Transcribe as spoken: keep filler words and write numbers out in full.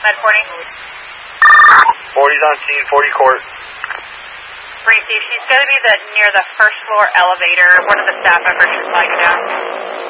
Med forty. forty's on scene, forty court. Bracy, she's going to be the, near the first floor elevator. One of the staff members should flag her down.